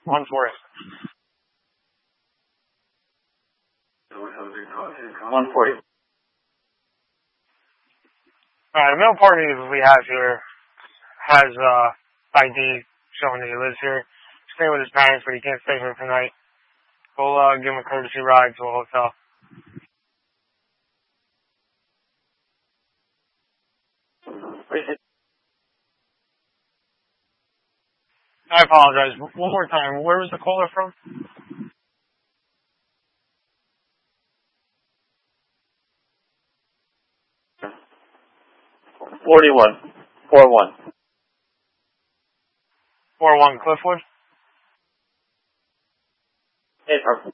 140. 140. The male party we have here has ID showing that he lives here. Staying with his parents, but he can't stay here tonight. We'll give him a courtesy ride to a hotel. I apologize. One more time. Where was the caller from? 41. 41. 41 Cliffwood? Hey,